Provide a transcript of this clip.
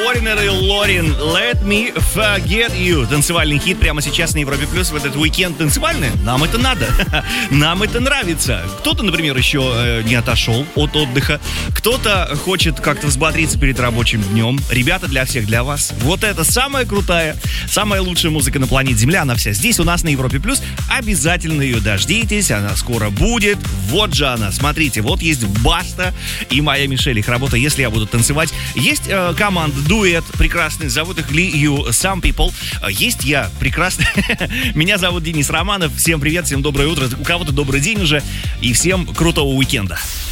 Ordinary Лорин, Let Me Forget You. Танцевальный хит прямо сейчас на Европе Плюс в этот уикенд танцевальный. Нам это надо. Нам это нравится. Кто-то, например, еще не отошел от отдыха. Кто-то хочет как-то взбодриться перед рабочим днем. Ребята, для всех, для вас. Вот это самая крутая, самая лучшая музыка на планете Земля. Она вся здесь у нас на Европе Плюс. Обязательно ее дождитесь. Она скоро будет. Вот же она. Смотрите, вот есть Баста и моя Мишель. Их работа «Если я буду танцевать». Есть команда, дуэт прекрасный. Зовут их Ли Ю, Some People. Есть я прекрасный. Меня зовут Денис Романов. Всем привет, всем доброе утро. У кого-то добрый день уже. И всем крутого уикенда.